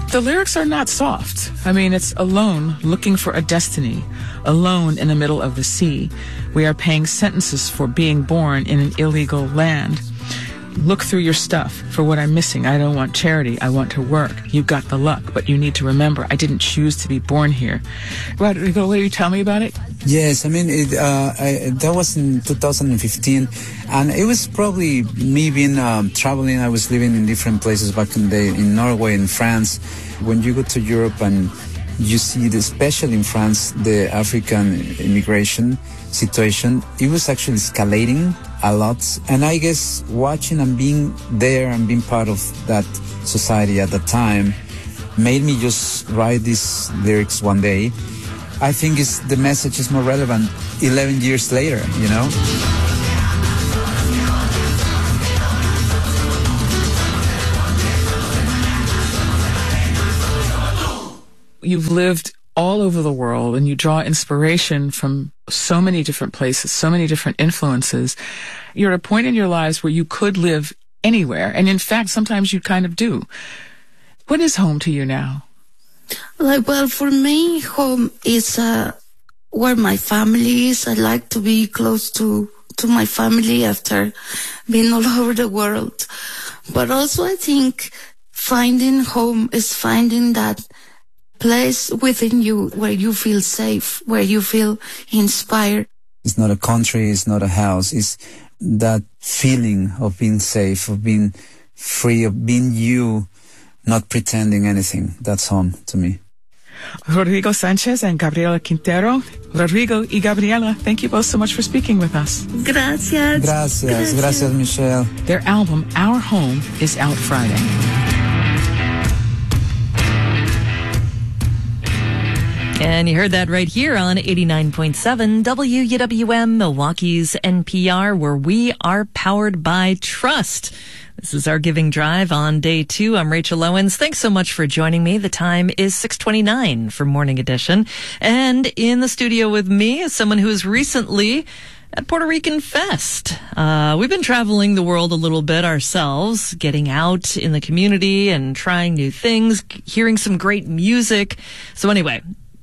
The lyrics are not soft. I mean, it's alone, looking for a destiny, alone in the middle of the sea. We are paying sentences for being born in an illegal land. Look through your stuff for what I'm missing. I don't want charity. I want to work. You got the luck, but you need to remember, I didn't choose to be born here. Rodrigo, will you tell me about it? Yes, I mean, that was in 2015, and it was probably me being traveling. I was living in different places back in the day, in Norway and France. When you go to Europe and you see, especially in France, the African immigration situation, it was actually escalating a lot. And I guess watching and being there and being part of that society at the time made me just write these lyrics one day. I think the message is more relevant 11 years later, you know? You've lived all over the world and you draw inspiration from so many different places, so many different influences. You're at a point in your lives where you could live anywhere. And in fact, sometimes you kind of do. What is home to you now? Well, for me, home is where my family is. I like to be close to my family after being all over the world. But also I think finding home is finding that place within you where you feel safe, where you feel inspired. It's not a country, it's not a house. It's that feeling of being safe, of being free, of being you, not pretending anything. That's home to me. Rodrigo Sanchez and Gabriela Quintero. Rodrigo y Gabriela, thank you both so much for speaking with us. Gracias. Gracias, Michelle. Their album, Our Home, is out Friday. And you heard that right here on 89.7 WUWM, Milwaukee's NPR, where we are powered by trust. This is our Giving Drive on day 2. I'm Rachel Owens. Thanks so much for joining me. The time is 6:29 for Morning Edition. And in the studio with me is someone who is recently at Puerto Rican Fest. We've been traveling the world a little bit ourselves, getting out in the community and trying new things, hearing some great music. So anyway,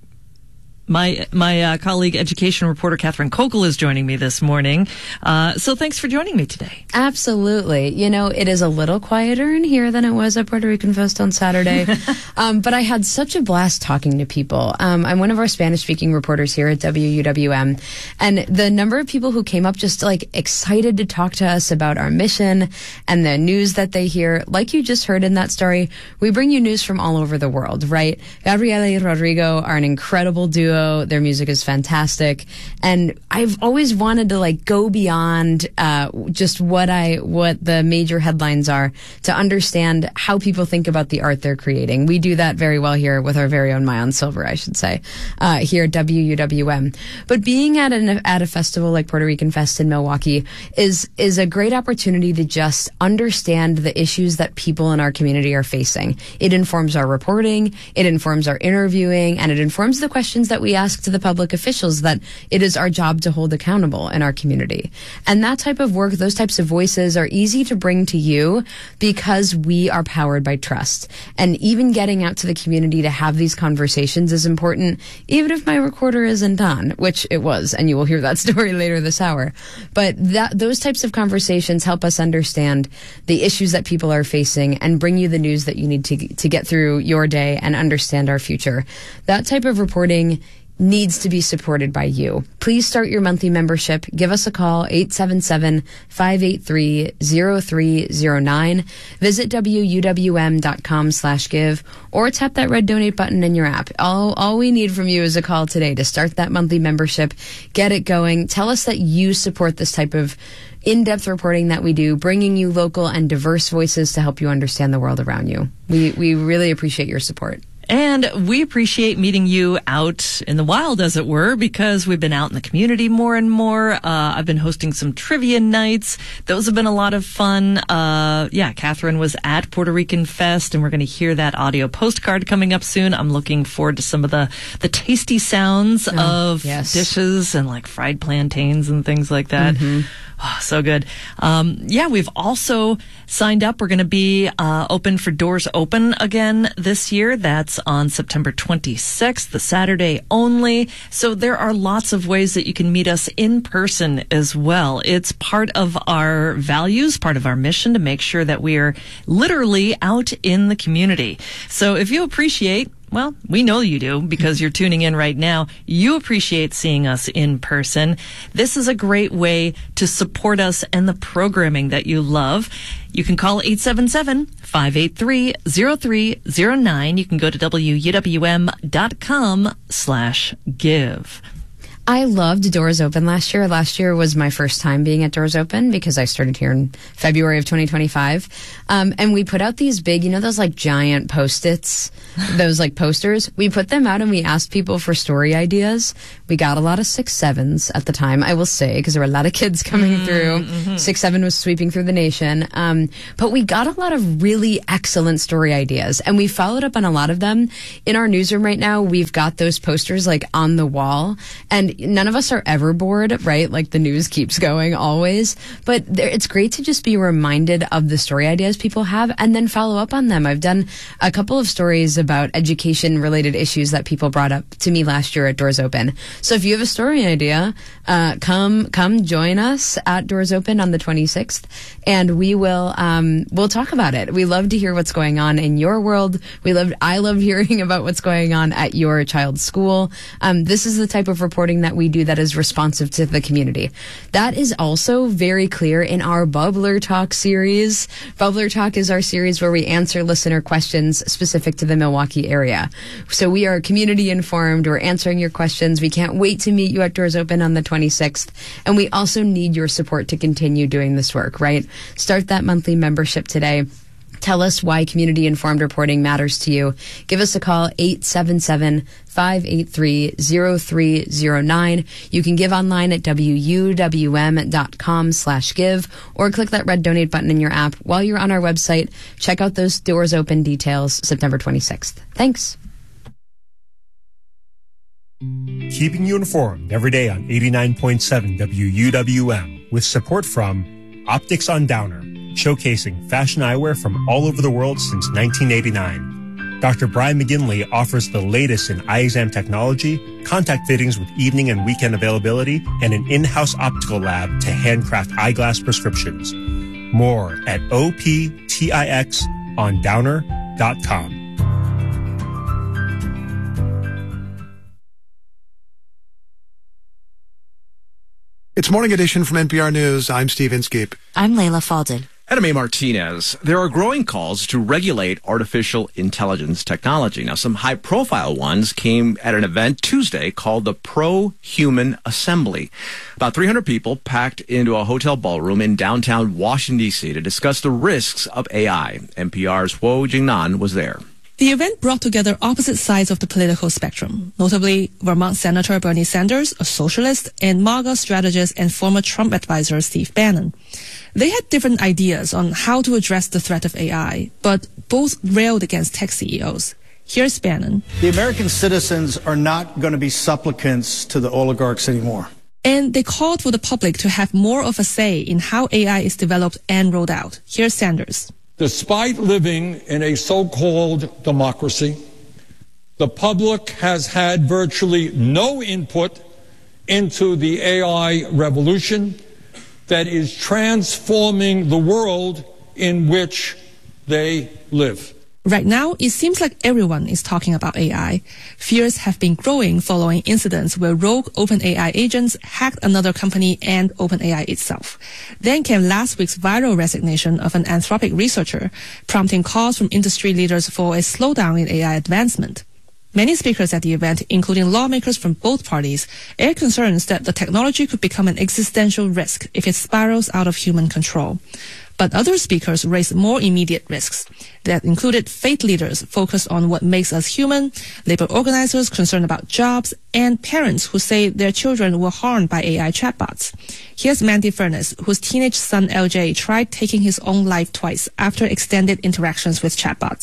my colleague, education reporter Catherine Kokel, is joining me this morning. So thanks for joining me today. Absolutely. You know, it is a little quieter in here than it was at Puerto Rican Fest on Saturday. But I had such a blast talking to people. I'm one of our Spanish-speaking reporters here at WUWM. And the number of people who came up just like excited to talk to us about our mission and the news that they hear, like you just heard in that story, we bring you news from all over the world, right? Gabriela and Rodrigo are an incredible duo. Their music is fantastic. And I've always wanted to like go beyond just what the major headlines are to understand how people think about the art they're creating. We do that very well here with our very own Mayan Silver, I should say, here at WUWM. But being at a festival like Puerto Rican Fest in Milwaukee is a great opportunity to just understand the issues that people in our community are facing. It informs our reporting, it informs our interviewing, and it informs the questions that we ask to the public officials that it is our job to hold accountable in our community. And that type of work, those types of voices are easy to bring to you because we are powered by trust. And even getting out to the community to have these conversations is important, even if my recorder isn't on, which it was, and you will hear that story later this hour. But those types of conversations help us understand the issues that people are facing and bring you the news that you need to get through your day and understand our future. That type of reporting needs to be supported by you. Please start your monthly membership. Give us a call, 877-583-0309. Visit wuwm.com/give or tap that red donate button in your app. All we need from you is a call today to start that monthly membership. Get it going. Tell us that you support this type of in-depth reporting that we do, bringing you local and diverse voices to help you understand the world around you. We really appreciate your support. And we appreciate meeting you out in the wild, as it were, because we've been out in the community more and more. I've been hosting some trivia nights. Those have been a lot of fun. Catherine was at Puerto Rican Fest, and we're going to hear that audio postcard coming up soon. I'm looking forward to some of the tasty sounds of dishes and like fried plantains and things like that. Mm-hmm. Oh, so good. We've also signed up. We're going to be open for Doors Open again this year. That's on September 26th, the Saturday only. So there are lots of ways that you can meet us in person as well. It's part of our values, part of our mission to make sure that we are literally out in the community. So if you appreciate, well, we know you do because you're tuning in right now. You appreciate seeing us in person. This is a great way to support us and the programming that you love. You can call 877-583-0309. You can go to wuwm.com/give. I loved Doors Open last year. Last year was my first time being at Doors Open because I started here in February of 2025. And we put out these big, those like giant Post-its, those like posters. We put them out and we asked people for story ideas. We got a lot of 6-7s at the time, I will say, because there were a lot of kids coming through. 6-7 was sweeping through the nation. But we got a lot of really excellent story ideas and we followed up on a lot of them. In our newsroom right now, we've got those posters like on the wall, and none of us are ever bored, right? Like the news keeps going always, but it's great to just be reminded of the story ideas people have and then follow up on them. I've done a couple of stories about education related issues that people brought up to me last year at Doors Open. So if you have a story idea, come join us at Doors Open on the 26th and we'll talk about it. We love to hear what's going on in your world. I love hearing about what's going on at your child's school. This is the type of reporting that we do that is responsive to the community. That is also very clear in our Bubbler Talk series. Bubbler Talk is our series where we answer listener questions specific to the Milwaukee area. So we are community informed. We're answering your questions. We can't wait to meet you at Doors Open on the 26th. And we also need your support to continue doing this work, right? Start that monthly membership today. Tell us why community-informed reporting matters to you. Give us a call, 877-583-0309. You can give online at wuwm.com/give or click that red donate button in your app. While you're on our website, check out those Doors Open details, September 26th. Thanks. Keeping you informed every day on 89.7 WUWM with support from Optics on Downer, showcasing fashion eyewear from all over the world since 1989. Dr. Brian McGinley offers the latest in eye exam technology, contact fittings with evening and weekend availability, and an in-house optical lab to handcraft eyeglass prescriptions. More at optixondowner.com. It's Morning Edition from NPR News. I'm Steve Inskeep. I'm Layla Faldin. Adam A. Martinez. There are growing calls to regulate artificial intelligence technology. Now, some high-profile ones came at an event Tuesday called the Pro-Human Assembly. About 300 people packed into a hotel ballroom in downtown Washington, D.C. to discuss the risks of AI. NPR's Huo Jingnan was there. The event brought together opposite sides of the political spectrum, notably Vermont Senator Bernie Sanders, a socialist, and MAGA strategist and former Trump advisor Steve Bannon. They had different ideas on how to address the threat of AI, but both railed against tech CEOs. Here's Bannon. The American citizens are not going to be supplicants to the oligarchs anymore. And they called for the public to have more of a say in how AI is developed and rolled out. Here's Sanders. Despite living in a so-called democracy, the public has had virtually no input into the AI revolution that is transforming the world in which they live. Right now, it seems like everyone is talking about AI. Fears have been growing following incidents where rogue OpenAI agents hacked another company and OpenAI itself. Then came last week's viral resignation of an Anthropic researcher, prompting calls from industry leaders for a slowdown in AI advancement. Many speakers at the event, including lawmakers from both parties, aired concerns that the technology could become an existential risk if it spirals out of human control. But other speakers raised more immediate risks that included faith leaders focused on what makes us human, labor organizers concerned about jobs, and parents who say their children were harmed by AI chatbots. Here's Mandy Furness, whose teenage son LJ tried taking his own life twice after extended interactions with chatbots.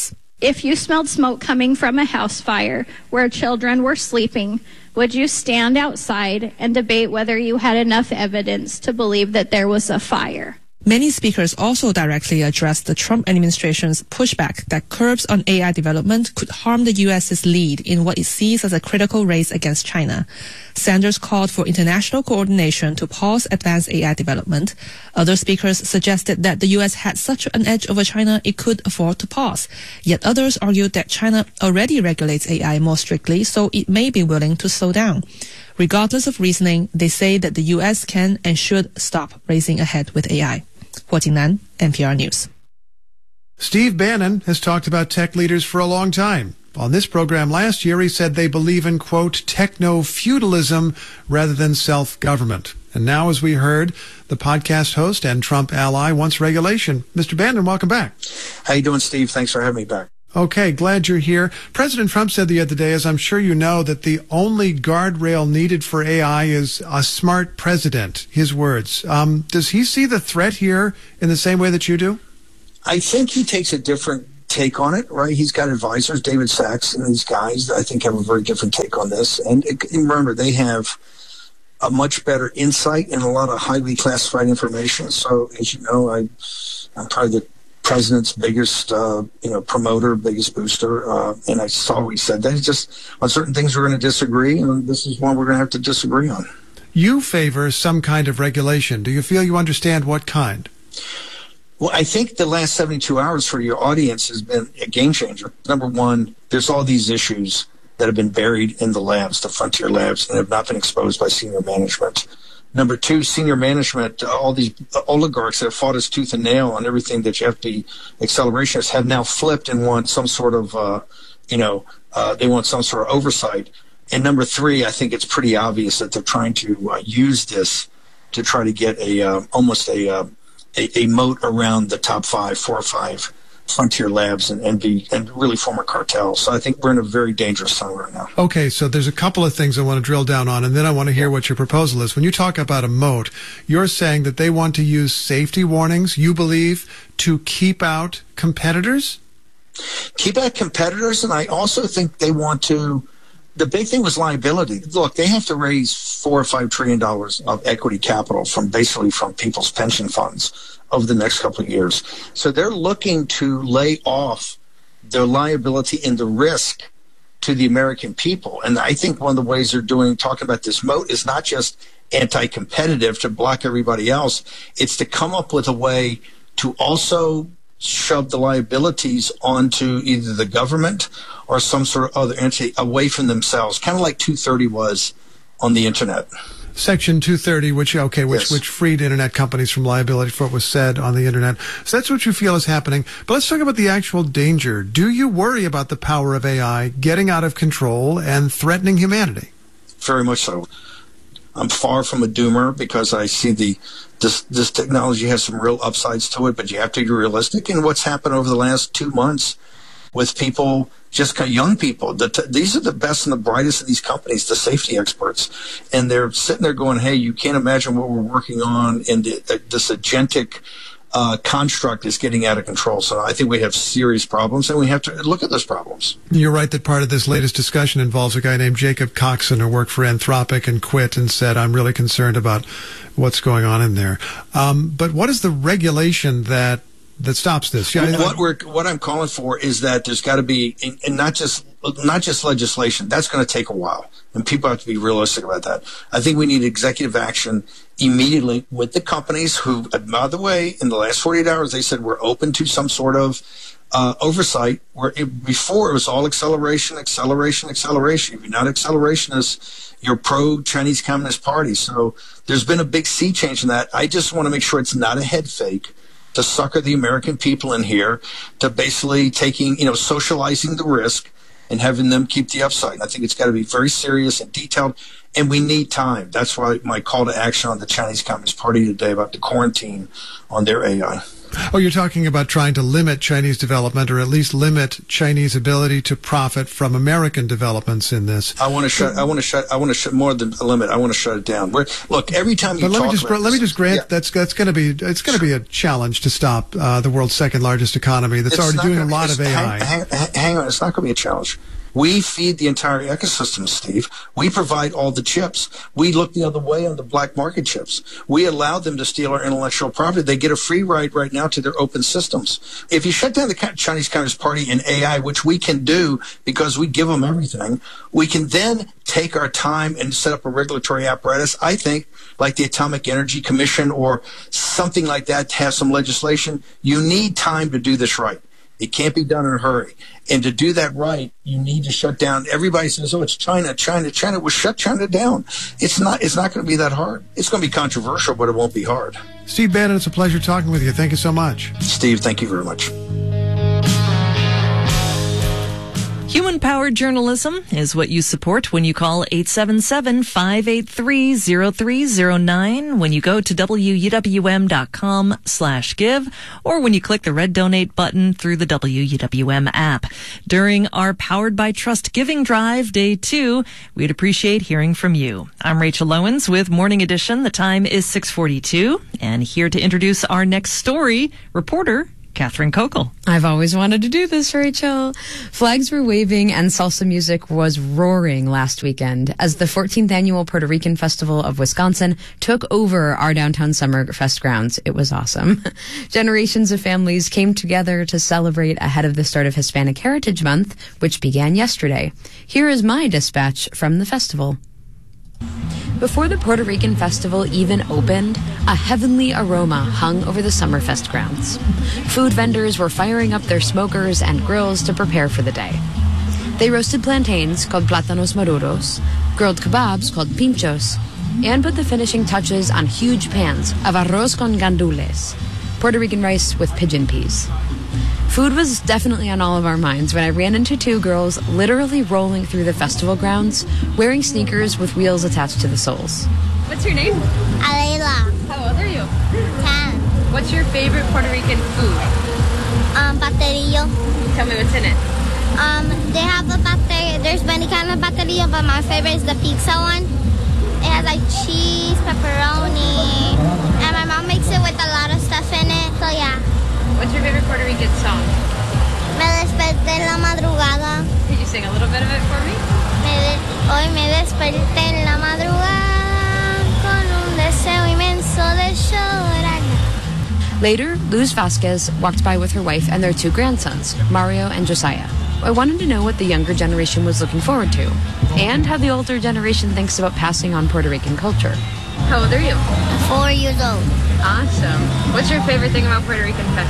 If you smelled smoke coming from a house fire where children were sleeping, would you stand outside and debate whether you had enough evidence to believe that there was a fire? Many speakers also directly addressed the Trump administration's pushback that curbs on AI development could harm the U.S.'s lead in what it sees as a critical race against China. Sanders called for international coordination to pause advanced AI development. Other speakers suggested that the U.S. had such an edge over China it could afford to pause. Yet others argued that China already regulates AI more strictly, so it may be willing to slow down. Regardless of reasoning, they say that the U.S. can and should stop racing ahead with AI. Huo Jingnan, NPR News. Steve Bannon has talked about tech leaders for a long time. On this program last year, he said they believe in, quote, techno-feudalism rather than self-government. And now, as we heard, the podcast host and Trump ally wants regulation. Mr. Bannon, welcome back. How you doing, Steve? Thanks for having me back. Okay, glad you're here. President Trump said the other day, as I'm sure you know, that the only guardrail needed for AI is a smart president. His words. Does he see the threat here in the same way that you do? I think he takes a different take on it, right? He's got advisors, David Sachs and these guys, that I think have a very different take on this. And remember, they have a much better insight and a lot of highly classified information. So, as you know, I'm probably the president's biggest, promoter, biggest booster, and I always said that. It's just on certain things we're going to disagree, and this is one we're going to have to disagree on. You favor some kind of regulation. Do you feel you understand what kind? Well, I think the last 72 hours for your audience has been a game changer. Number one, there's all these issues that have been buried in the labs, the frontier labs, and have not been exposed by senior management. Number two, senior management, all these oligarchs that have fought us tooth and nail on everything that you have to be accelerationists have now flipped and want some sort of, they want some sort of oversight. And number three, I think it's pretty obvious that they're trying to use this to try to get almost a moat around the top 4 or 5 frontier labs and really form a cartel. So I think we're in a very dangerous time right now. Okay, so there's a couple of things I want to drill down on, and then I want to hear what your proposal is. When you talk about a moat, you're saying that they want to use safety warnings, you believe, to keep out competitors? Keep out competitors, and I also think they want to. The big thing was liability. Look, they have to raise $4 or $5 trillion of equity capital from people's pension funds over the next couple of years. So they're looking to lay off their liability and the risk to the American people. And I think one of the ways they're talking about this moat is not just anti-competitive to block everybody else. It's to come up with a way to also shove the liabilities onto either the government or some sort of other entity away from themselves, kind of like 230 was on the internet. Section 230, which freed internet companies from liability for what was said on the internet. So that's what you feel is happening. But let's talk about the actual danger. Do you worry about the power of AI getting out of control and threatening humanity? Very much so. I'm far from a doomer because I see this technology has some real upsides to it, but you have to be realistic. And what's happened over the last 2 months with people, just young people, these are the best and the brightest of these companies, the safety experts. And they're sitting there going, hey, you can't imagine what we're working on, and this agentic construct is getting out of control. So I think we have serious problems, and we have to look at those problems. You're right that part of this latest discussion involves a guy named Jacob Coxon who worked for Anthropic and quit and said, I'm really concerned about what's going on in there. But what is the regulation that stops this? What I'm calling for is that there's got to be, and not just legislation. That's going to take a while, and people have to be realistic about that. I think we need executive action immediately with the companies who, by the way, in the last 48 hours, they said we're open to some sort of oversight. Before it was all acceleration. If you're not accelerationists, you're pro-Chinese Communist Party. So there's been a big sea change in that. I just want to make sure it's not a head fake to sucker the American people in here to basically socializing the risk and having them keep the upside. And I think it's got to be very serious and detailed, and we need time. That's why my call to action on the Chinese Communist Party today about the quarantine on their AI. Oh, you're talking about trying to limit Chinese development, or at least limit Chinese ability to profit from American developments in this. I want to shut more than a limit. I want to shut it down. Look, every time you let me just grant that's going to be a challenge to stop the world's second largest economy that's already doing a lot of AI. Hang on, it's not going to be a challenge. We feed the entire ecosystem, Steve. We provide all the chips. We look the other way on the black market chips. We allow them to steal our intellectual property. They get a free ride right now to their open systems. If you shut down the Chinese Communist Party in AI, which we can do because we give them everything, we can then take our time and set up a regulatory apparatus, I think, like the Atomic Energy Commission or something like that, to have some legislation. You need time to do this right. It can't be done in a hurry. And to do that right, you need to shut down. Everybody says, oh, it's China. Well, shut China down. It's not going to be that hard. It's going to be controversial, but it won't be hard. Steve Bannon, it's a pleasure talking with you. Thank you so much. Steve, thank you very much. Human-powered journalism is what you support when you call 877-583-0309, when you go to WUWM.com/give, or when you click the red donate button through the WUWM app. During our Powered by Trust Giving Drive, Day 2, we'd appreciate hearing from you. I'm Rachel Owens with Morning Edition. The time is 6:42, and here to introduce our next story, reporter Catherine Kokel. I've always wanted to do this, Rachel. Flags were waving and salsa music was roaring last weekend as the 14th annual Puerto Rican Festival of Wisconsin took over our downtown Summerfest grounds. It was awesome. Generations of families came together to celebrate ahead of the start of Hispanic Heritage Month, which began yesterday. Here is my dispatch from the festival. Before the Puerto Rican Festival even opened, a heavenly aroma hung over the Summerfest grounds. Food vendors were firing up their smokers and grills to prepare for the day. They roasted plantains, called plátanos maduros, grilled kebabs, called pinchos, and put the finishing touches on huge pans of arroz con gandules, Puerto Rican rice with pigeon peas. Food was definitely on all of our minds when I ran into two girls literally rolling through the festival grounds, wearing sneakers with wheels attached to the soles. What's your name? Alayla. How old are you? 10. What's your favorite Puerto Rican food? Pastelillo. Tell me what's in it. They have a pastel. There's many kinds of pastelillo, but my favorite is the pizza one. It has like cheese, pepperoni, and my mom makes it with a lot of stuff in it. So yeah. What's your favorite Puerto Rican song? Me desperté en la madrugada. Could you sing a little bit of it for me? Hoy me desperté en la madrugada con un deseo inmenso de llorar. Later, Luz Vasquez walked by with her wife and their two grandsons, Mario and Josiah. I wanted to know what the younger generation was looking forward to, and how the older generation thinks about passing on Puerto Rican culture. How old are you? 4 years old. Awesome. What's your favorite thing about Puerto Rican Fest?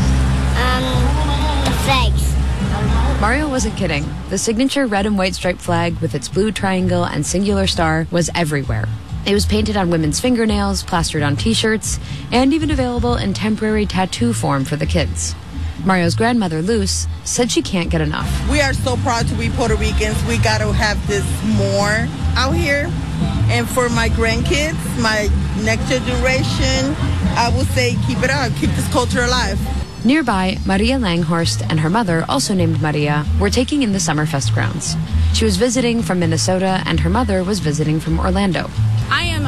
The flags. Mario wasn't kidding. The signature red and white striped flag with its blue triangle and singular star was everywhere. It was painted on women's fingernails, plastered on t-shirts, and even available in temporary tattoo form for the kids. Mario's grandmother, Luz, said she can't get enough. We are so proud to be Puerto Ricans. We got to have this more out here. And for my grandkids, my next generation, I will say keep it up, keep this culture alive. Nearby, Maria Langhorst and her mother, also named Maria, were taking in the Summerfest grounds. She was visiting from Minnesota, and her mother was visiting from Orlando. I am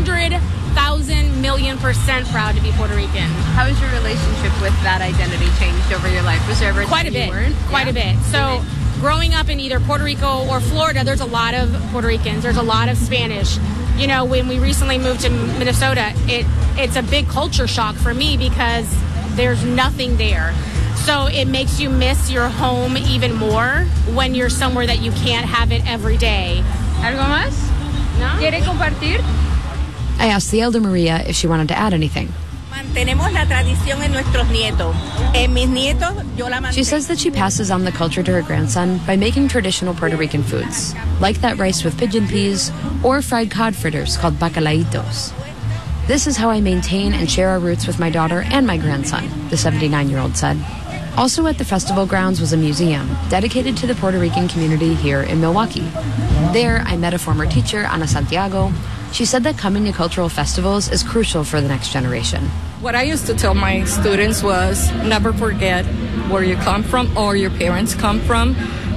100,000,000,000% proud to be Puerto Rican. How has your relationship with that identity changed over your life? Was there ever quite a bit? Quite a bit. So, growing up in either Puerto Rico or Florida, there's a lot of Puerto Ricans. There's a lot of Spanish. You know, when we recently moved to Minnesota, it's a big culture shock for me because there's nothing there. So it makes you miss your home even more when you're somewhere that you can't have it every day. ¿Algo más? ¿No? ¿Quiere compartir? I asked the elder Maria if she wanted to add anything. Mantenemos la tradición en nuestros nietos. En mis nietos, yo la mantengo. She says that she passes on the culture to her grandson by making traditional Puerto Rican foods, like that rice with pigeon peas or fried cod fritters called bacalaitos. This is how I maintain and share our roots with my daughter and my grandson, the 79-year-old said. Also at the festival grounds was a museum dedicated to the Puerto Rican community here in Milwaukee. There, I met a former teacher, Ana Santiago, She said that coming to cultural festivals is crucial for the next generation. What I used to tell my students was never forget where you come from or your parents come from.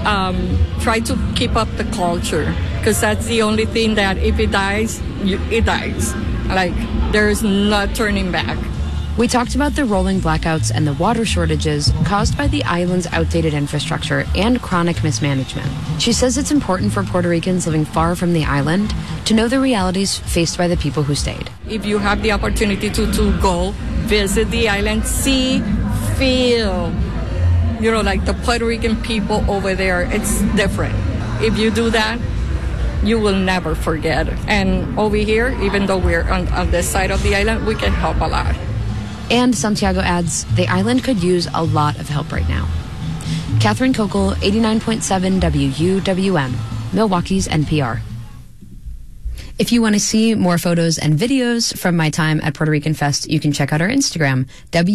Try to keep up the culture, because that's the only thing that if it dies, it dies. Like, there's no turning back. We talked about the rolling blackouts and the water shortages caused by the island's outdated infrastructure and chronic mismanagement. She says it's important for Puerto Ricans living far from the island to know the realities faced by the people who stayed. If you have the opportunity to go visit the island, see, feel, like the Puerto Rican people over there, it's different. If you do that, you will never forget. And over here, even though we're on this side of the island, we can help a lot. And Santiago adds, the island could use a lot of help right now. Catherine Kokel, 89.7 WUWM, Milwaukee's NPR. If you want to see more photos and videos from my time at Puerto Rican Fest, you can check out our Instagram,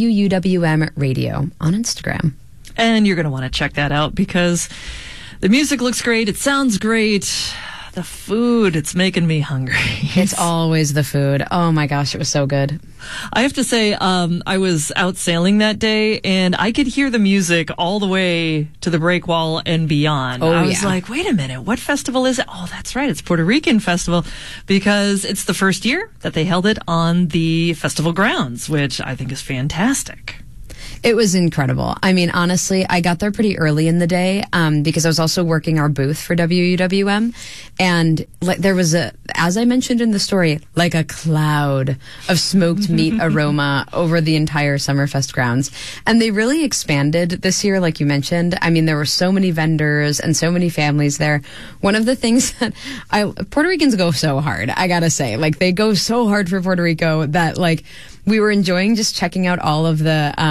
WUWM Radio on Instagram. And you're going to want to check that out because the music looks great. It sounds great. The food, it's making me hungry. It's always the food. Oh my gosh, it was so good. I have to say, I was out sailing that day and I could hear the music all the way to the break wall and beyond. I was like, wait a minute, what festival is it? Oh, that's right, it's Puerto Rican Festival, because it's the first year that they held it on the festival grounds, which I think is fantastic. It was incredible. I mean, honestly, I got there pretty early in the day because I was also working our booth for WUWM. And there was as I mentioned in the story, like a cloud of smoked meat aroma over the entire Summerfest grounds. And they really expanded this year, like you mentioned. I mean, there were so many vendors and so many families there. One of the things that Puerto Ricans go so hard, I gotta say. Like, they go so hard for Puerto Rico that, like, we were enjoying just checking out all of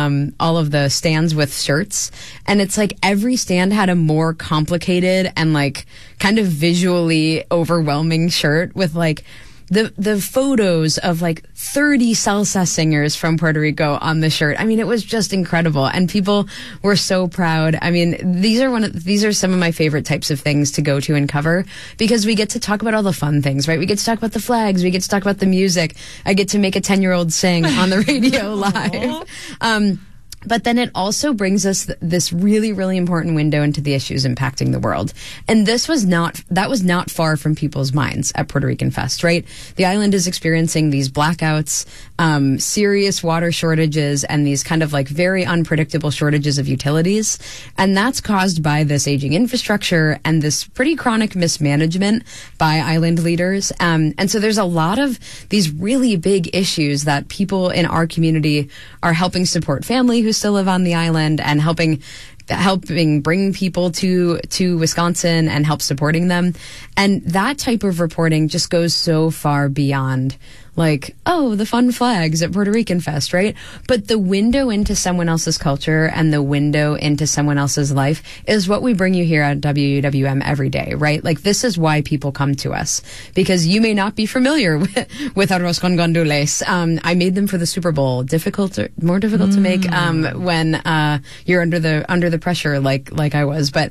the stands with shirts, and it's like every stand had a more complicated and like kind of visually overwhelming shirt with like the photos of like 30 salsa singers from Puerto Rico on the shirt. I mean, it was just incredible, and people were so proud. I mean, these are some of my favorite types of things to go to and cover, because we get to talk about all the fun things, right? We get to talk about the flags, we get to talk about the music. I get to make a 10-year-old sing on the radio live. But then it also brings us this really, really important window into the issues impacting the world. And that was not far from people's minds at Puerto Rican Fest, right? The island is experiencing these blackouts, serious water shortages, and these kind of like very unpredictable shortages of utilities. And that's caused by this aging infrastructure and this pretty chronic mismanagement by island leaders. And so there's a lot of these really big issues that people in our community are helping support family who still live on the island and helping bring people to Wisconsin and help supporting them. And that type of reporting just goes so far beyond like, oh, the fun flags at Puerto Rican Fest, right? But the window into someone else's culture and the window into someone else's life is what we bring you here at WUWM every day, right? Like, this is why people come to us, because you may not be familiar with arroz con gandules. I made them for the Super Bowl. More difficult to make when you're under the pressure like I was. But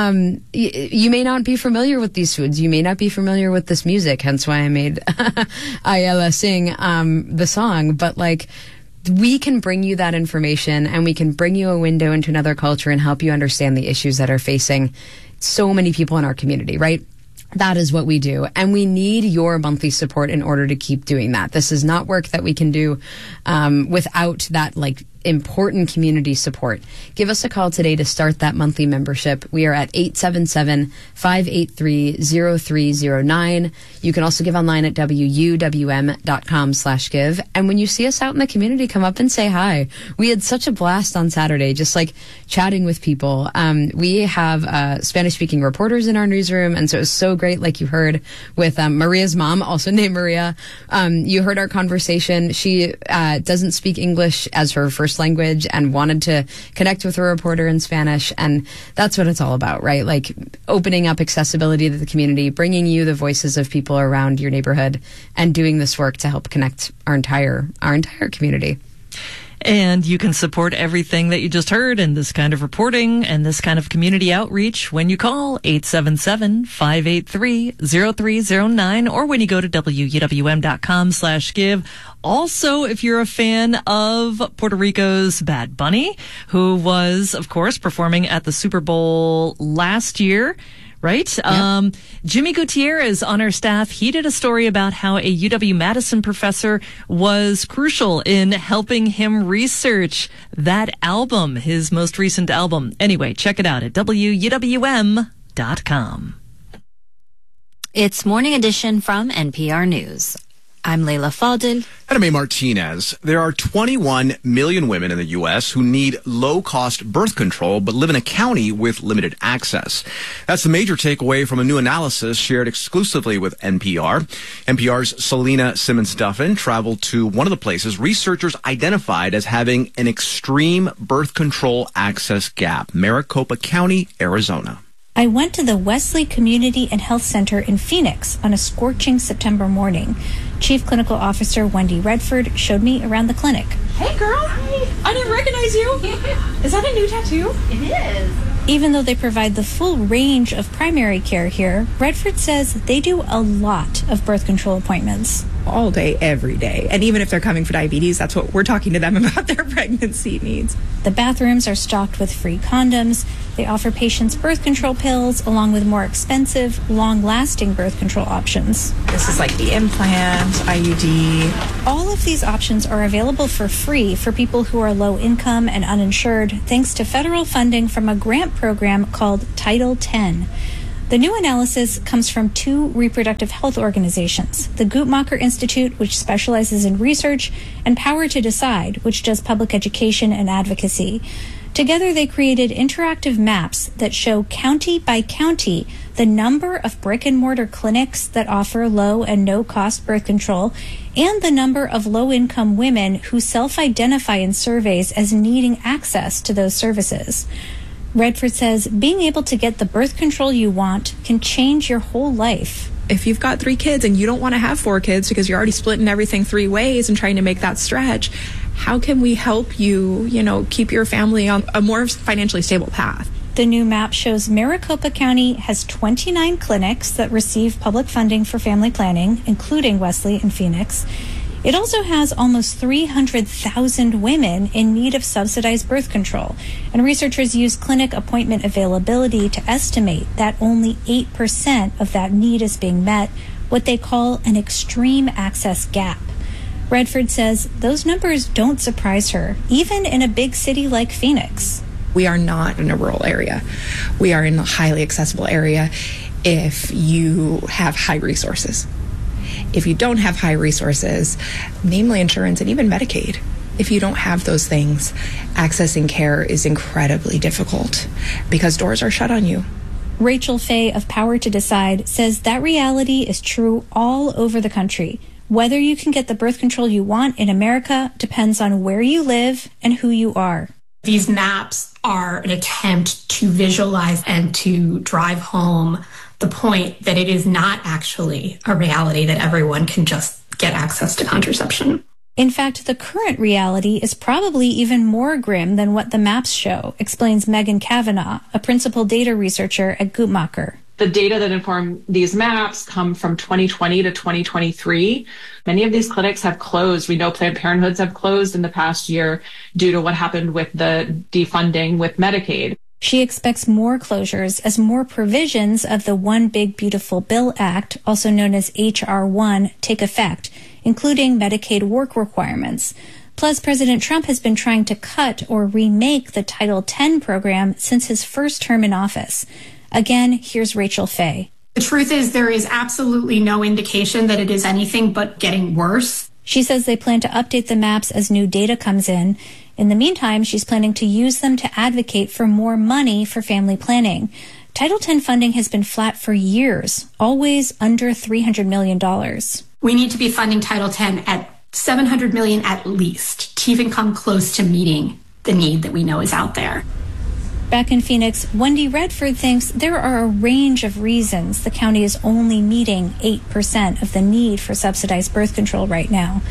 you may not be familiar with these foods. You may not be familiar with this music, hence why I made Ayala sing the song. But like, we can bring you that information, and we can bring you a window into another culture and help you understand the issues that are facing so many people in our community, right? That is what we do. And we need your monthly support in order to keep doing that. This is not work that we can do without that like important community support. Give us a call today to start that monthly membership. We are at 877-583-0309. You can also give online at wuwm.com/give. And when you see us out in the community, come up and say hi. We had such a blast on Saturday, just like chatting with people. We have Spanish-speaking reporters in our newsroom, and so it was so great, like you heard with Maria's mom, also named Maria. You heard our conversation. She doesn't speak English as her first language and wanted to connect with a reporter in Spanish, and that's what it's all about, right? Like, opening up accessibility to the community, bringing you the voices of people around your neighborhood, and doing this work to help connect our entire community. And you can support everything that you just heard and this kind of reporting and this kind of community outreach when you call 877-583-0309 or when you go to WUWM.com/give. Also, if you're a fan of Puerto Rico's Bad Bunny, who was, of course, performing at the Super Bowl last year, right? Yep. Jimmy Gutierrez on our staff, he did a story about how a UW-Madison professor was crucial in helping him research that album, his most recent album. Anyway, check it out at WUWM.com. It's Morning Edition from NPR News. I'm Leila Fadil. And I'm A. Martinez. There are 21 million women in the U.S. who need low-cost birth control but live in a county with limited access. That's the major takeaway from a new analysis shared exclusively with NPR. NPR's Selena Simmons-Duffin traveled to one of the places researchers identified as having an extreme birth control access gap, Maricopa County, Arizona. I went to the Wesley Community and Health Center in Phoenix on a scorching September morning. Chief Clinical Officer Wendy Redford showed me around the clinic. Hey, girl. Hi. I didn't recognize you. Is that a new tattoo? It is. Even though they provide the full range of primary care here, Redford says they do a lot of birth control appointments. All day, every day. And even if they're coming for diabetes, that's what we're talking to them about their pregnancy needs. The bathrooms are stocked with free condoms. They offer patients birth control pills along with more expensive, long-lasting birth control options. This is like the implant, IUD. All of these options are available for free for people who are low income and uninsured, thanks to federal funding from a grant program called Title X. The new analysis comes from two reproductive health organizations, the Guttmacher Institute, which specializes in research, and Power to Decide, which does public education and advocacy. Together, they created interactive maps that show county by county the number of brick-and-mortar clinics that offer low and no-cost birth control and the number of low-income women who self-identify in surveys as needing access to those services. Redford says being able to get the birth control you want can change your whole life. If you've got 3 kids and you don't want to have 4 kids because you're already splitting everything 3 ways and trying to make that stretch, how can we help you, keep your family on a more financially stable path? The new map shows Maricopa County has 29 clinics that receive public funding for family planning, including Wesley and Phoenix. It also has almost 300,000 women in need of subsidized birth control, and researchers use clinic appointment availability to estimate that only 8% of that need is being met, what they call an extreme access gap. Redford says those numbers don't surprise her, even in a big city like Phoenix. We are not in a rural area. We are in a highly accessible area if you have high resources. If you don't have high resources, namely insurance and even Medicaid, if you don't have those things, accessing care is incredibly difficult because doors are shut on you. Rachel Fay of Power to Decide says that reality is true all over the country. Whether you can get the birth control you want in America depends on where you live and who you are. These maps are an attempt to visualize and to drive home the point that it is not actually a reality that everyone can just get access to contraception. In fact, the current reality is probably even more grim than what the maps show, explains Megan Kavanaugh, a principal data researcher at Guttmacher. The data that inform these maps come from 2020 to 2023. Many of these clinics have closed. We know Planned Parenthoods have closed in the past year due to what happened with the defunding with Medicaid. She expects more closures as more provisions of the One Big Beautiful Bill Act, also known as H.R. 1, take effect, including Medicaid work requirements. Plus, President Trump has been trying to cut or remake the Title X program since his first term in office. Again, here's Rachel Fay. The truth is there is absolutely no indication that it is anything but getting worse. She says they plan to update the maps as new data comes in. In the meantime, she's planning to use them to advocate for more money for family planning. Title X funding has been flat for years, always under $300 million. We need to be funding Title X at $700 million at least to even come close to meeting the need that we know is out there. Back in Phoenix, Wendy Redford thinks there are a range of reasons the county is only meeting 8% of the need for subsidized birth control right now.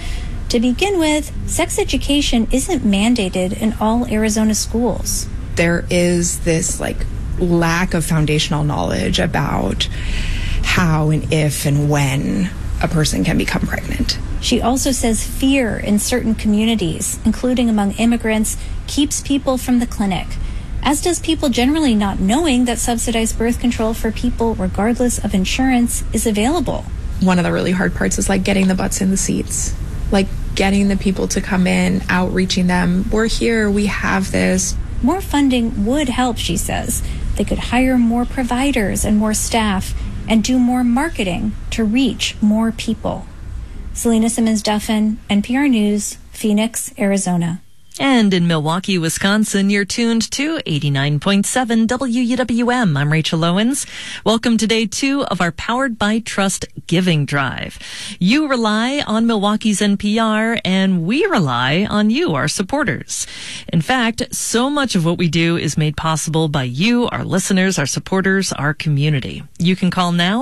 To begin with, sex education isn't mandated in all Arizona schools. There is this lack of foundational knowledge about how and if and when a person can become pregnant. She also says fear in certain communities, including among immigrants, keeps people from the clinic, as does people generally not knowing that subsidized birth control for people, regardless of insurance, is available. One of the really hard parts is getting the butts in the seats, getting the people to come in, outreaching them. We're here, we have this. More funding would help, she says. They could hire more providers and more staff and do more marketing to reach more people. Selena Simmons-Duffin, NPR News, Phoenix, Arizona. And in Milwaukee, Wisconsin, you're tuned to 89.7 WUWM. I'm Rachel Owens. Welcome to day 2 of our Powered by Trust Giving Drive. You rely on Milwaukee's NPR, and we rely on you, our supporters. In fact, so much of what we do is made possible by you, our listeners, our supporters, our community. You can call now,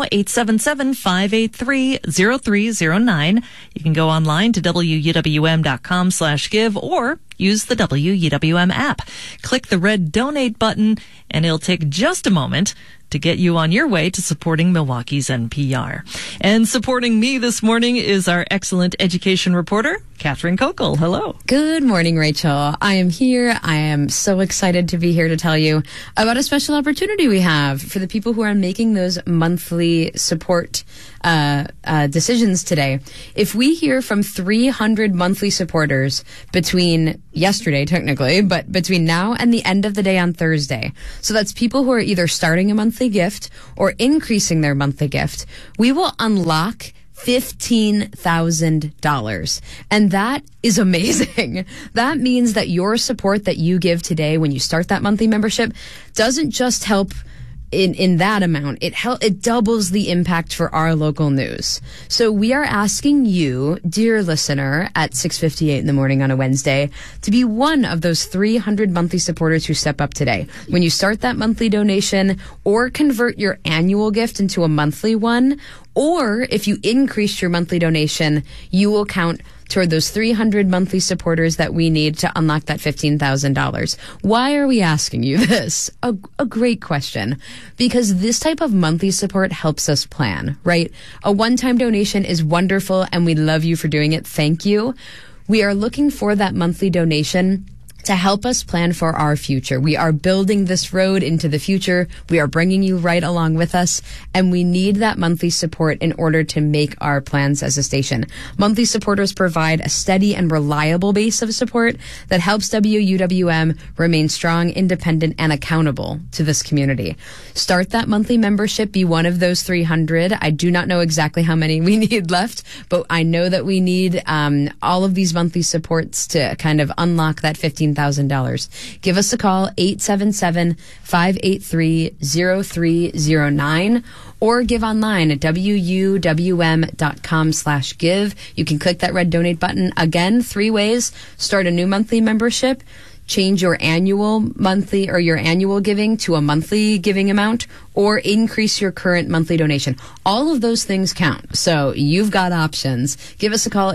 877-583-0309. You can go online to WUWM.com/give or use the WUWM app. Click the red donate button, and it'll take just a moment to get you on your way to supporting Milwaukee's NPR. And supporting me this morning is our excellent education reporter, Catherine Kokel. Hello. Good morning, Rachel. I am here. I am so excited to be here to tell you about a special opportunity we have for the people who are making those monthly support decisions today. If we hear from 300 monthly supporters between yesterday, technically, but between now and the end of the day on Thursday, so that's people who are either starting a monthly gift or increasing their monthly gift, we will unlock $15,000. And that is amazing. That means that your support that you give today when you start that monthly membership doesn't just help in that amount. It doubles the impact for our local news. So we are asking you, dear listener, at 6:58 in the morning on a Wednesday, to be one of those 300 monthly supporters who step up today. When you start that monthly donation or convert your annual gift into a monthly one, or if you increase your monthly donation, you will count toward those 300 monthly supporters that we need to unlock that $15,000. Why are we asking you this? A great question. Because this type of monthly support helps us plan, right? A one-time donation is wonderful, and we love you for doing it. Thank you. We are looking for that monthly donation to help us plan for our future. We are building this road into the future. We are bringing you right along with us, and we need that monthly support in order to make our plans as a station. Monthly supporters provide a steady and reliable base of support that helps WUWM remain strong, independent, and accountable to this community. Start that monthly membership. Be one of those 300. I do not know exactly how many we need left, but I know that we need all of these monthly supports to kind of unlock that $15,000. Give us a call, 877-583-0309, or give online at WUWM.com/give. You can click that red donate button. Again, 3 ways. Start a new monthly membership, change your annual monthly or your annual giving to a monthly giving amount, or increase your current monthly donation. All of those things count. So you've got options. Give us a call,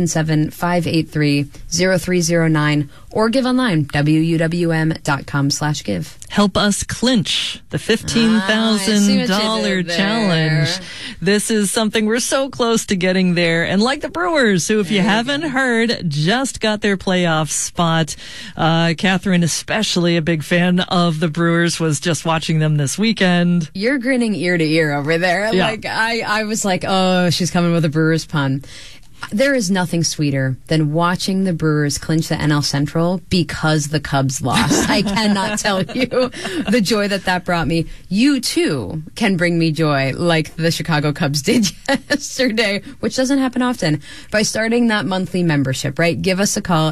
877-583-0309, or give online, WUWM.com/give. Help us clinch the $15,000 challenge. This is something we're so close to getting there. And like the Brewers, who, if you haven't heard, just got their playoff spot. Catherine, especially a big fan of the Brewers, was just watching them this weekend. You're grinning ear to ear over there. Yeah. Like I was like, oh, she's coming with a Brewers pun. There is nothing sweeter than watching the Brewers clinch the NL Central because the Cubs lost. I cannot tell you the joy that brought me. You, too, can bring me joy like the Chicago Cubs did yesterday, which doesn't happen often, by starting that monthly membership, right? Give us a call,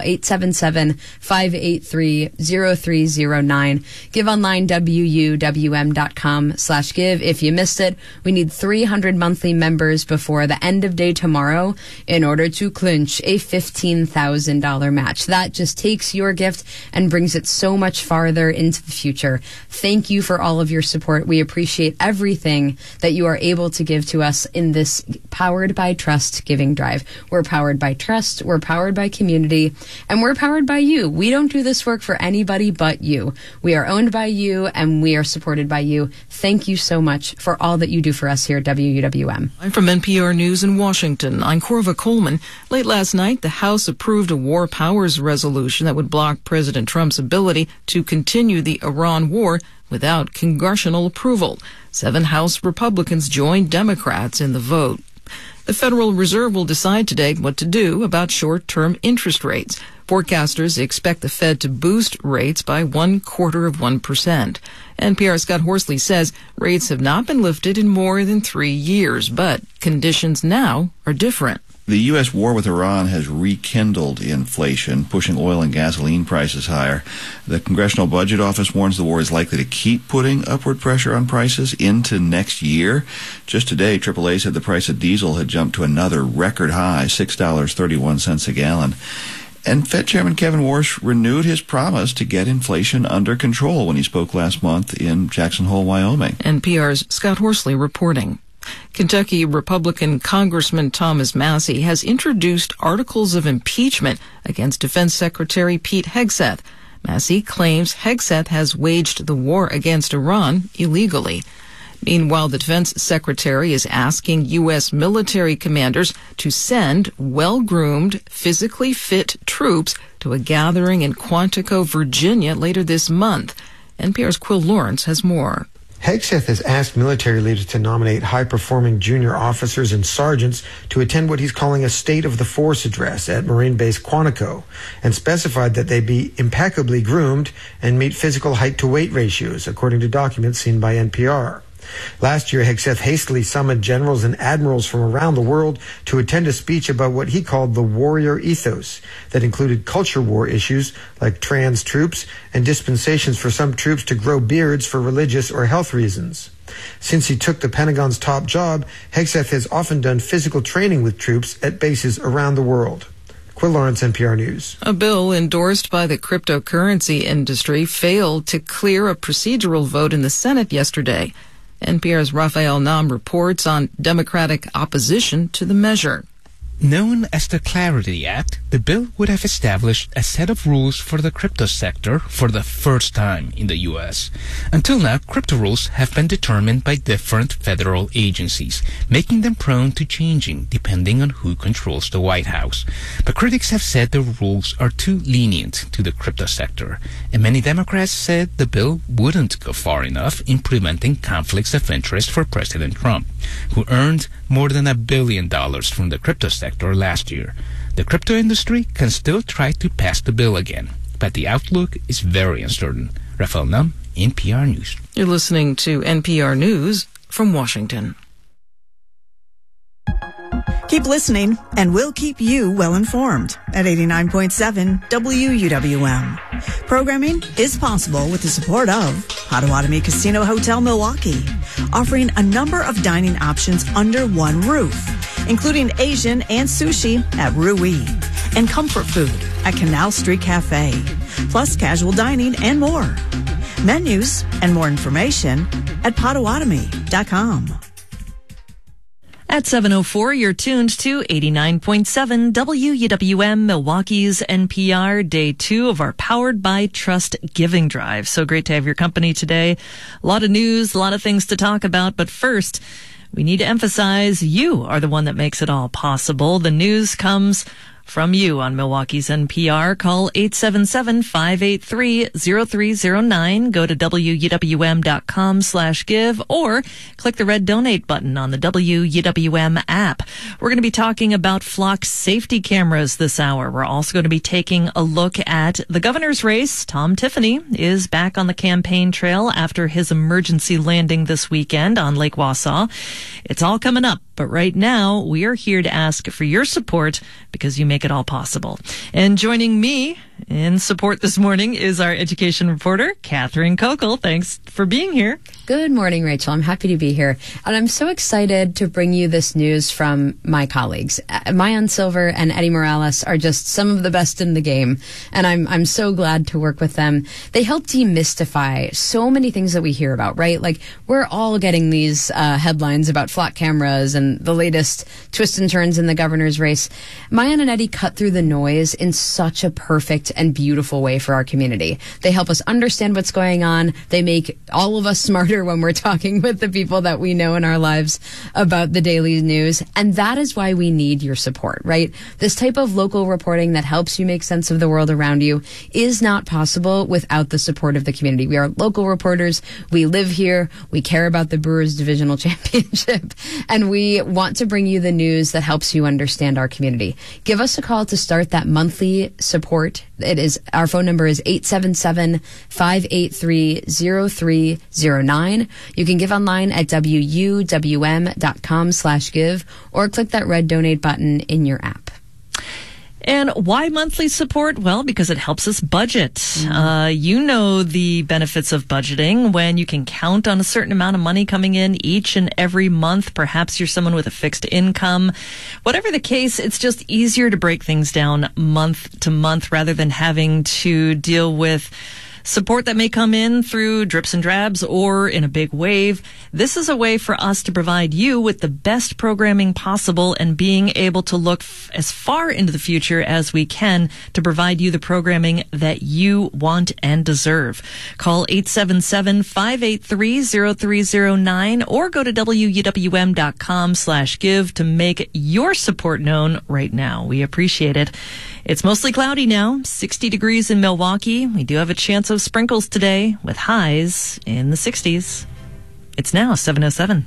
877-583-0309. Give online, WUWM.com/give. If you missed it, we need 300 monthly members before the end of day tomorrow in in order to clinch a $15,000 match. That just takes your gift and brings it so much farther into the future. Thank you for all of your support. We appreciate everything that you are able to give to us in this Powered by Trust giving drive. We're powered by trust, we're powered by community, and we're powered by you. We don't do this work for anybody but you. We are owned by you, and we are supported by you. Thank you so much for all that you do for us here at WUWM. I'm from NPR News in Washington. I'm Corva Coleman. Late last night, the House approved a war powers resolution that would block President Trump's ability to continue the Iran war without congressional approval. 7 House Republicans joined Democrats in the vote. The Federal Reserve will decide today what to do about short-term interest rates. Forecasters expect the Fed to boost rates by 0.25%. NPR's Scott Horsley says rates have not been lifted in more than 3 years, but conditions now are different. The U.S. war with Iran has rekindled inflation, pushing oil and gasoline prices higher. The Congressional Budget Office warns the war is likely to keep putting upward pressure on prices into next year. Just today, AAA said the price of diesel had jumped to another record high, $6.31 a gallon. And Fed Chairman Kevin Warsh renewed his promise to get inflation under control when he spoke last month in Jackson Hole, Wyoming. NPR's Scott Horsley reporting. Kentucky Republican Congressman Thomas Massie has introduced articles of impeachment against Defense Secretary Pete Hegseth. Massie claims Hegseth has waged the war against Iran illegally. Meanwhile, the Defense Secretary is asking U.S. military commanders to send well-groomed, physically fit troops to a gathering in Quantico, Virginia later this month. NPR's Quill Lawrence has more. Hegseth has asked military leaders to nominate high-performing junior officers and sergeants to attend what he's calling a State of the Force address at Marine Base Quantico, and specified that they be impeccably groomed and meet physical height-to-weight ratios, according to documents seen by NPR. Last year, Hegseth hastily summoned generals and admirals from around the world to attend a speech about what he called the warrior ethos that included culture war issues like trans troops and dispensations for some troops to grow beards for religious or health reasons. Since he took the Pentagon's top job, Hegseth has often done physical training with troops at bases around the world. Quill Lawrence, NPR News. A bill endorsed by the cryptocurrency industry failed to clear a procedural vote in the Senate yesterday. NPR's Raphael Nam reports on Democratic opposition to the measure. Known as the Clarity Act, the bill would have established a set of rules for the crypto sector for the first time in the U.S. Until now, crypto rules have been determined by different federal agencies, making them prone to changing depending on who controls the White House. But critics have said the rules are too lenient to the crypto sector, and many Democrats said the bill wouldn't go far enough in preventing conflicts of interest for President Trump, who earned more than $1 billion from the crypto sector last year. The crypto industry can still try to pass the bill again, but the outlook is very uncertain. Raphael Nam, NPR News. You're listening to NPR News from Washington. Keep listening, and we'll keep you well informed at 89.7 WUWM. Programming is possible with the support of Potawatomi Casino Hotel Milwaukee, offering a number of dining options under one roof, including Asian and sushi at Rui, and comfort food at Canal Street Cafe, plus casual dining and more. Menus and more information at Potawatomi.com. At 7:04, you're tuned to 89.7 WUWM, Milwaukee's NPR, day 2 of our Powered by Trust Giving Drive. So great to have your company today. A lot of news, a lot of things to talk about. But first, we need to emphasize you are the one that makes it all possible. The news comes from you on Milwaukee's NPR. Call 877-583-0309. Go to WUWM.com/give or click the red donate button on the WUWM app. We're going to be talking about flock safety cameras this hour. We're also going to be taking a look at the governor's race. Tom Tiffany is back on the campaign trail after his emergency landing this weekend on Lake Wausau. It's all coming up. But right now, we are here to ask for your support because you make it all possible. And joining me In support this morning is our education reporter, Catherine Kokel. Thanks for being here. Good morning, Rachel. I'm happy to be here. And I'm so excited to bring you this news from my colleagues. Mayan Silver and Eddie Morales are just some of the best in the game. And I'm so glad to work with them. They help demystify so many things that we hear about, right? Like, we're all getting these headlines about flock cameras and the latest twists and turns in the governor's race. Mayan and Eddie cut through the noise in such a perfect and beautiful way for our community. They help us understand what's going on. They make all of us smarter when we're talking with the people that we know in our lives about the daily news. And that is why we need your support, right? This type of local reporting that helps you make sense of the world around you is not possible without the support of the community. We are local reporters. We live here. We care about the Brewers Divisional Championship. And we want to bring you the news that helps you understand our community. Give us a call to start that monthly support. Our phone number is 877-583-0309. You can give online at wuwm.com/give or click that red donate button in your app. And why monthly support? Well, because it helps us budget. You know the benefits of budgeting when you can count on a certain amount of money coming in each and every month. Perhaps you're someone with a fixed income. Whatever the case, it's just easier to break things down month to month rather than having to deal with support that may come in through drips and drabs or in a big wave. This is a way for us to provide you with the best programming possible and being able to look as far into the future as we can to provide you the programming that you want and deserve. Call 877-583-0309 or go to wuwm.com/give to make your support known right now. We appreciate it. It's mostly cloudy now, 60 degrees in Milwaukee. We do have a chance of sprinkles today with highs in the 60s. It's now 7:07.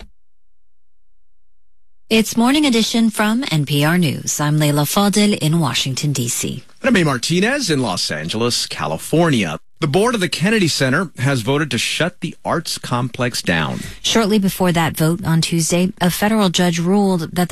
It's Morning Edition from NPR News. I'm Leila Fadel in Washington, D.C. And I'm May Martinez in Los Angeles, California. The board of the Kennedy Center has voted to shut the arts complex down. Shortly before that vote on Tuesday, a federal judge ruled that the